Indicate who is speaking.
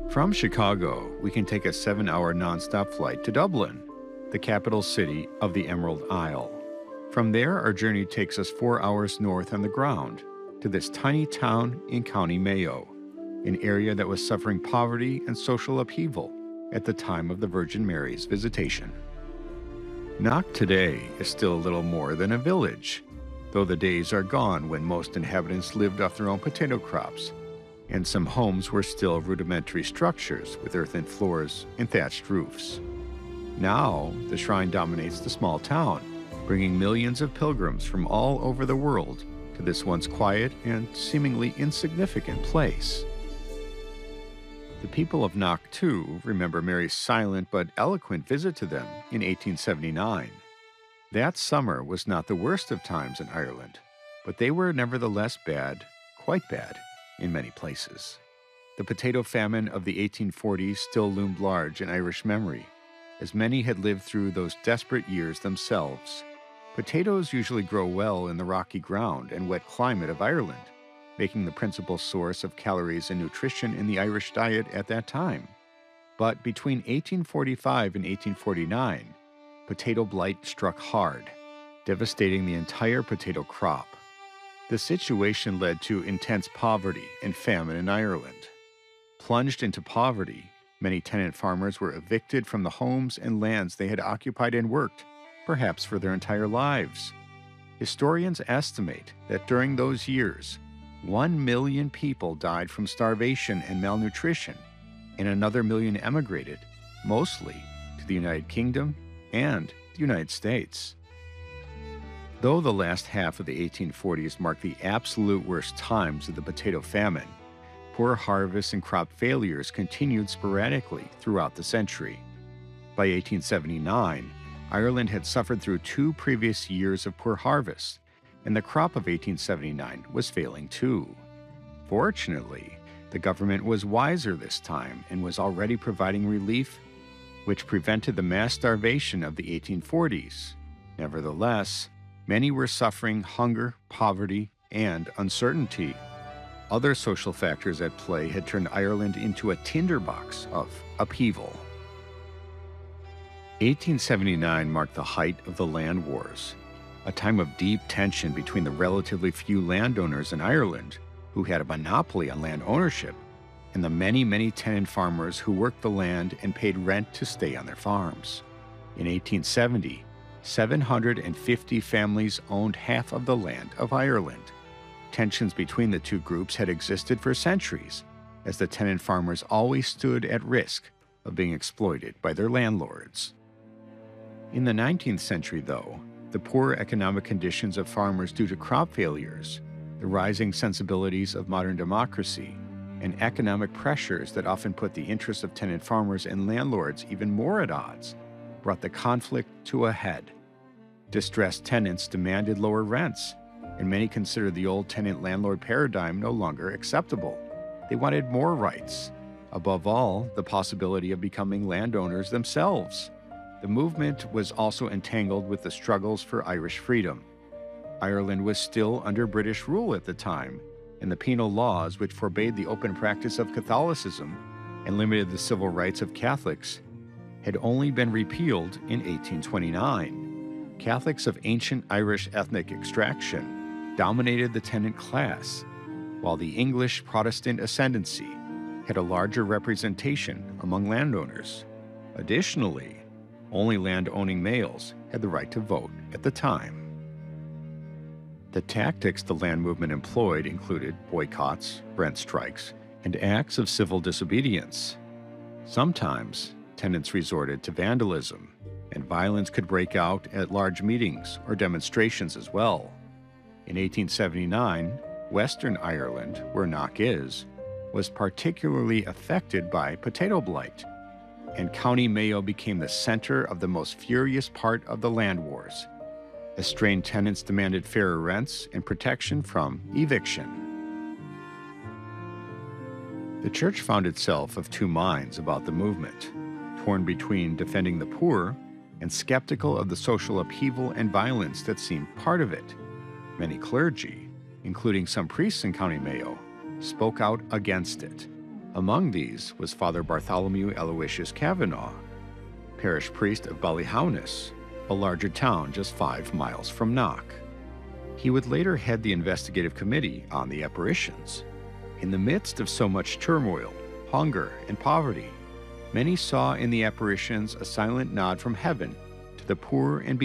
Speaker 1: From Chicago, we can take a 7-hour nonstop flight to Dublin, the capital city of the Emerald Isle. From there, our journey takes us 4 hours north on the ground to this tiny town in County Mayo, an area that was suffering poverty and social upheaval at the time of the Virgin Mary's visitation. Knock today is still a little more than a village, though the days are gone when most inhabitants lived off their own potato crops, and some homes were still rudimentary structures with earthen floors and thatched roofs. Now, the shrine dominates the small town, bringing millions of pilgrims from all over the world to this once quiet and seemingly insignificant place. The people of Knock, too, remember Mary's silent but eloquent visit to them in 1879. That summer was not the worst of times in Ireland, but they were nevertheless bad, quite bad, in many places. The potato famine of the 1840s still loomed large in Irish memory, as many had lived through those desperate years themselves. Potatoes usually grow well in the rocky ground and wet climate of Ireland, making the principal source of calories and nutrition in the Irish diet at that time. But between 1845 and 1849, potato blight struck hard, devastating the entire potato crop. The situation led to intense poverty and famine in Ireland. Plunged into poverty, many tenant farmers were evicted from the homes and lands they had occupied and worked, perhaps for their entire lives. Historians estimate that during those years, 1 million people died from starvation and malnutrition, and another million emigrated, mostly to the United Kingdom and the United States. Though the last half of the 1840s marked the absolute worst times of the potato famine, poor harvests and crop failures continued sporadically throughout the century. By 1879, Ireland had suffered through 2 previous years of poor harvests, and the crop of 1879 was failing too. Fortunately, the government was wiser this time and was already providing relief, which prevented the mass starvation of the 1840s. Nevertheless, many were suffering hunger, poverty, and uncertainty. Other social factors at play had turned Ireland into a tinderbox of upheaval. 1879 marked the height of the land wars, a time of deep tension between the relatively few landowners in Ireland who had a monopoly on land ownership and the many, many tenant farmers who worked the land and paid rent to stay on their farms. In 1870, 750 families owned half of the land of Ireland. Tensions between the two groups had existed for centuries, as the tenant farmers always stood at risk of being exploited by their landlords. In the 19th century, though, the poor economic conditions of farmers due to crop failures, the rising sensibilities of modern democracy, and economic pressures that often put the interests of tenant farmers and landlords even more at odds, brought the conflict to a head. Distressed tenants demanded lower rents, and many considered the old tenant-landlord paradigm no longer acceptable. They wanted more rights. Above all, the possibility of becoming landowners themselves. The movement was also entangled with the struggles for Irish freedom. Ireland was still under British rule at the time, and the penal laws which forbade the open practice of Catholicism and limited the civil rights of Catholics had only been repealed in 1829. Catholics of ancient Irish ethnic extraction dominated the tenant class, while the English Protestant ascendancy had a larger representation among landowners. Additionally, only land-owning males had the right to vote at the time. The tactics the land movement employed included boycotts, rent strikes, and acts of civil disobedience. Sometimes, tenants resorted to vandalism, and violence could break out at large meetings or demonstrations as well. In 1879, Western Ireland, where Knock is, was particularly affected by potato blight, and County Mayo became the center of the most furious part of the land wars. Estranged tenants demanded fairer rents and protection from eviction. The church found itself of two minds about the movement, torn between defending the poor and skeptical of the social upheaval and violence that seemed part of it. Many clergy, including some priests in County Mayo, spoke out against it. Among these was Father Bartholomew Aloysius Kavanaugh, parish priest of Ballyhaunis, a larger town just 5 miles from Knock. He would later head the investigative committee on the apparitions. In the midst of so much turmoil, hunger, and poverty, many saw in the apparitions a silent nod from heaven to the poor and